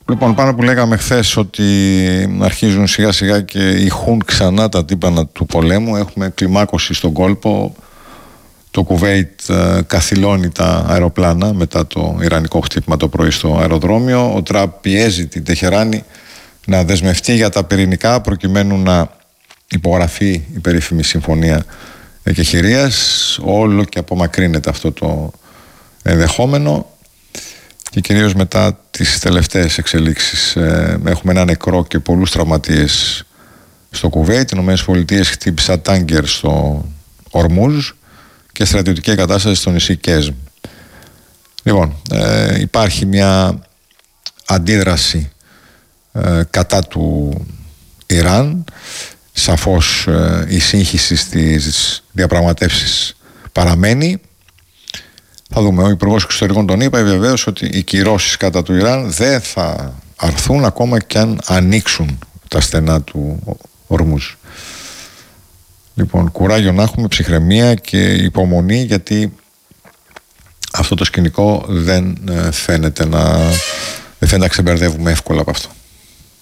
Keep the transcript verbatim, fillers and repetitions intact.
Λοιπόν, πάνω που λέγαμε χθες ότι αρχίζουν σιγά σιγά και ηχούν ξανά τα τύμπανα του πολέμου, έχουμε κλιμάκωση στον κόλπο. Το Κουβέιτ ε, καθυλώνει τα αεροπλάνα μετά το ιρανικό χτύπημα το πρωί στο αεροδρόμιο. Ο Τραμπ πιέζει την Τεχεράνη να δεσμευτεί για τα πυρηνικά προκειμένου να υπογραφεί η περίφημη συμφωνία εκεχηρίας. Όλο και απομακρύνεται αυτό το ενδεχόμενο και κυρίως μετά τις τελευταίες εξελίξεις. Ε, έχουμε ένα νεκρό και πολλούς τραυματίες στο Κουβέιτ. Οι ΗΠΑ χτύπησαν τάγκερ στο Ορμούζ και στρατιωτική εγκατάσταση στο νησί Κέσμ. Λοιπόν, ε, υπάρχει μια αντίδραση ε, κατά του Ιράν. Σαφώς ε, η σύγχυση στις διαπραγματεύσεις παραμένει. Θα δούμε. Ο Υπουργός Εξωτερικών τον είπε βεβαίως ότι οι κυρώσεις κατά του Ιράν δεν θα αρθούν ακόμα και αν ανοίξουν τα στενά του Ορμούζ. Λοιπόν, κουράγιο να έχουμε, ψυχραιμία και υπομονή, γιατί αυτό το σκηνικό δεν φαίνεται να, δεν φαίνεται να ξεμπερδεύουμε εύκολα από αυτό.